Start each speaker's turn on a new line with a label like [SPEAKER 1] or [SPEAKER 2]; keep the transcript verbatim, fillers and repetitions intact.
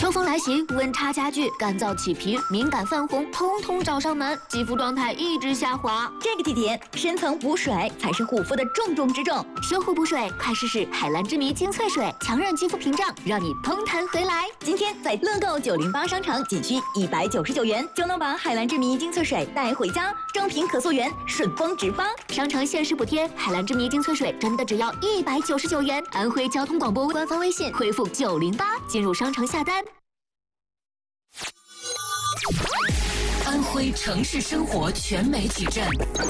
[SPEAKER 1] 秋风来袭，温差加剧，干燥起皮、敏感泛红，通通找上门，肌肤状态一直下滑。
[SPEAKER 2] 这个季节，深层补水才是护肤的重中之重。
[SPEAKER 1] 修护补水，快试试海蓝之谜精粹水，强韧肌肤屏障，让你嘭弹回来。
[SPEAKER 2] 今天在乐购九零八商场仅需一百九十九元，就能把海蓝之谜精粹水带回家，正品可溯源，顺丰直发。
[SPEAKER 1] 商城限时补贴，海蓝之谜精粹水真的只要一百九十九元。安徽交通广播官方微信回复九零八进入商城下单。
[SPEAKER 3] 安徽城市生活全媒体站。